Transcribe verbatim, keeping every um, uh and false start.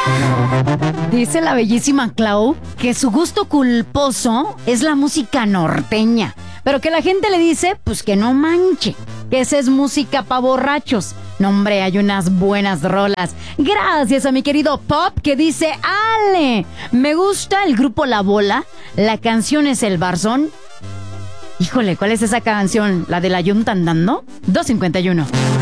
Dice la bellísima Clau que su gusto culposo es la música norteña, pero que la gente le dice, pues que no manche, que esa es música pa' borrachos. No, hombre, hay unas buenas rolas. Gracias a mi querido Pop que dice, Ale, me gusta el grupo La Bola, la canción es El Barzón. Híjole, ¿cuál es esa canción? ¿La de la Yunta andando? dos cincuenta y uno.